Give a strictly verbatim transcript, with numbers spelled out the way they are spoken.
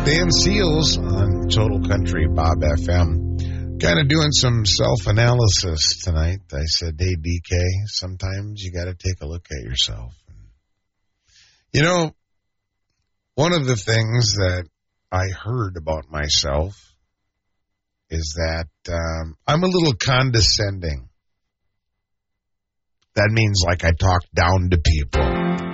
Dan Seals on Total Country Bob F M. Kind of doing some self-analysis tonight. I said, hey, D K, sometimes you got to take a look at yourself. You know, one of the things that I heard about myself is that um, I'm a little condescending. That means like I talk down to people.